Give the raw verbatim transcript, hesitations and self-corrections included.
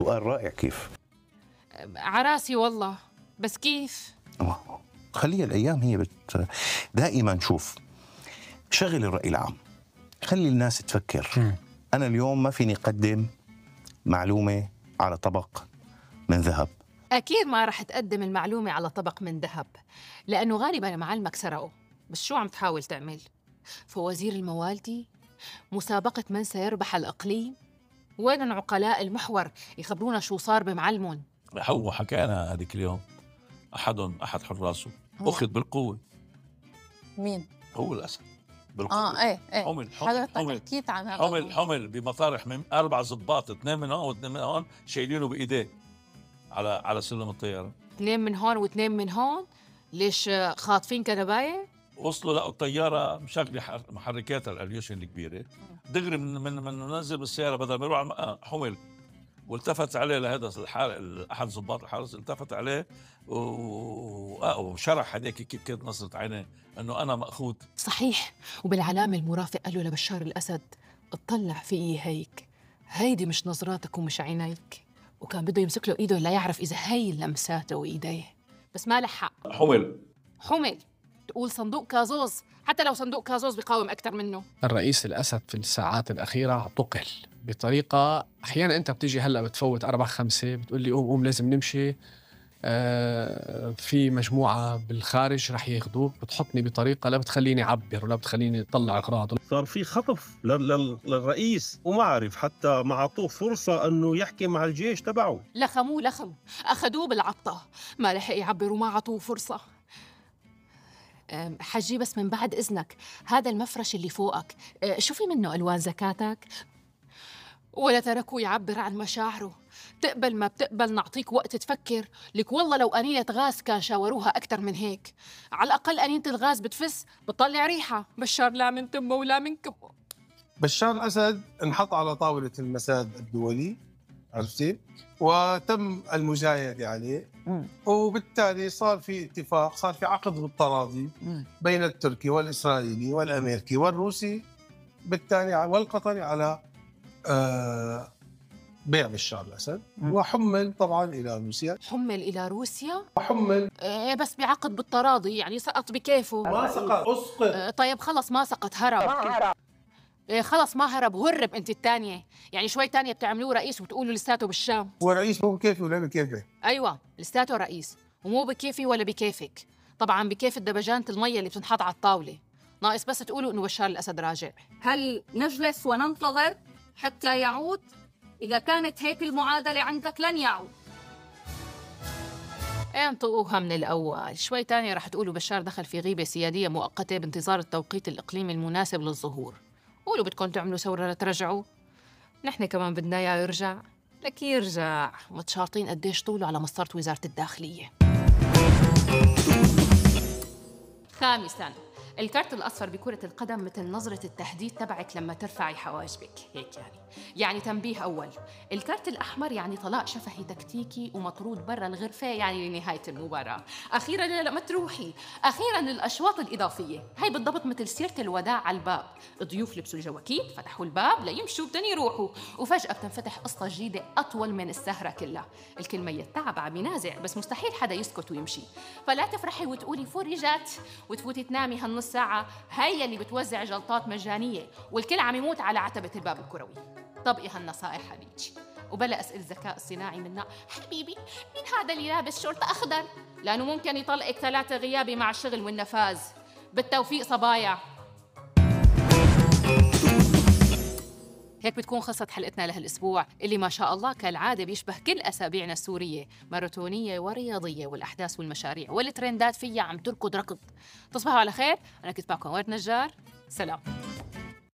سؤال رائع. كيف؟ عراسي والله، بس كيف؟ خليها الأيام هي بت... دائما شوف، شغل الرأي العام، خلي الناس تفكر. م. أنا اليوم ما فيني أقدم معلومة على طبق من ذهب. أكيد ما رح تقدم المعلومة على طبق من ذهب، لأنه غالباً معلمك سرقه. بس شو عم تحاول تعمل؟ فوازير الموالدي؟ مسابقة من سيربح الإقليم؟ وين عقلاء المحور يخبرونا شو صار بمعلمون؟ هو حكينا هذيك اليوم، أحد أحد حراسه أخذ بالقوة. مين؟ هو الأسد بالقوة. اه ايه ايه حمل حمل حمل حكيت عن هذا حمل حمل بمطارح من أربع ضباط، اثنين من هون واثنين من هون، شايلينه بإيديه على على سلم الطيارة. اثنين من هون واثنين من هون؟ ليش خاطفين كنباية؟ وصلوا لقوا الطيارة مشغلة محركاتها الأليوشن الكبيرة، دغري من من من نزل بالسيارة بدل ما يروح حمل، والتفت عليه لهذا الحال أحد ضباط الحرس، التفت عليه وشرح هذيك كيف كانت نظرة عينيه أنه أنا مأخوذ. صحيح، وبالعلامة المرافق قال له لبشار الأسد اطلع فيي هيك، هيدي مش نظراتك ومش عينيك، وكان بده يمسك له إيده لا يعرف إذا هي لمساته وإيديه، بس ما لحق. حمل حمل تقول صندوق كازوز، حتى لو صندوق كازوز بيقاوم أكثر منه. الرئيس الأسد في الساعات الأخيرة اعتقل بطريقة، أحيانا أنت بتيجي هلأ بتفوت أربع خمسة بتقول لي قوم قوم لازم نمشي، آه في مجموعة بالخارج رح ياخدوك، بتحطني بطريقة لا بتخليني أعبر ولا بتخليني أطلع أغراض. صار في خطف للرئيس وما عرف حتى ما عطوه فرصة أنه يحكي مع الجيش تبعه. لخموه لخم، أخذوه بالعبطة، ما لحق يعبر وما عطوه فرصة. حجي بس من بعد إذنك، هذا المفرش اللي فوقك شوفي منه ألوان زكاتك، ولا تركوا يعبر عن مشاعره. تقبل ما بتقبل نعطيك وقت تفكر، لك والله لو قنينة غاز كان شاوروها أكتر من هيك. على الأقل قنينة الغاز بتفس بتطلع ريحة. بشار لا من تمه ولا من كمه. بشار الأسد انحط على طاولة المساد الدولي، عرفتي؟ وتم المجايدة عليه، وبالتالي صار في اتفاق، صار في عقد بالتراضي بين التركي والإسرائيلي والأمريكي والروسي بالتالي والقطري على آه بيع بشار الأسد، وحمل طبعا إلى روسيا. حمل إلى روسيا؟ وحمل إيه بس بعقد بالتراضي، يعني سقط بكيفه. ما سقط، أسقط. إيه طيب خلص ما سقط، هرب. ما هرب. إيه خلص ما هرب، هرب أنت الثانية، يعني شوي تانية بتعملوه رئيس وبتقولوا لساته بالشام. هو رئيس مو بكيفي ولا بكيفه؟ أيوة لساته رئيس ومو بكيفي ولا بكيفك، طبعا بكيف دبجانة المية اللي بتنحط على الطاولة، ناقص بس تقولوا إنه بشار الأسد راجع. هل نجلس وننتظر حتى يعود؟ إذا كانت هيك المعادلة عندك لن يعود. انطقوها من الأول، شوي تانية رح تقولوا بشار دخل في غيبة سيادية مؤقتة بانتظار التوقيت الإقليمي المناسب للظهور. قولوا بدكم تعملوا ثورة لترجعوا، نحن كمان بدنا إياه يرجع، لك يرجع. متشاطين قديش طوله على مسطرة وزارة الداخلية. خامساً، الكارت الأصفر بكرة القدم مثل نظرة التهديد تبعك لما ترفعي حواجبك، هيك يعني. يعني تنبيه أول، الكارت الأحمر يعني طلاق شفهي تكتيكي ومطرود برا الغرفة، يعني لنهاية المباراة. أخيراً لا لا ما تروحي، أخيراً الأشواط الإضافية، هاي بالضبط مثل سيرة الوداع على الباب، الضيوف لبسوا الجواكيت فتحوا الباب ليمشوا بدهم يروحوا، وفجأة بتنفتح قصة جديدة أطول من السهرة كلها. الكل ميت عم ينازع بس مستحيل حدا يسكت ويمشي، فلا تفرحي وتقولي فرجت وتفوتي تنامي هالنص ساعة، هي اللي بتوزع جلطات مجانية والكل عم يموت على عتبة الباب الكروي. طبقي هالنصائح هديك وبلا أسئلة الذكاء الصناعي منا. حبيبي مين هذا اللي لابس شورت أخضر؟ لأنه ممكن يطلقك ثلاثة غيابي مع الشغل والنفاذ. بالتوفيق صبايا. هيك بتكون خلصت حلقتنا لهالأسبوع اللي ما شاء الله كالعادة بيشبه كل أسابيعنا السورية، ماراثونية ورياضية، والأحداث والمشاريع والترندات فيها عم تركض ركض. تصبحوا على خير، أنا كنت معكم ورد نجار، سلام.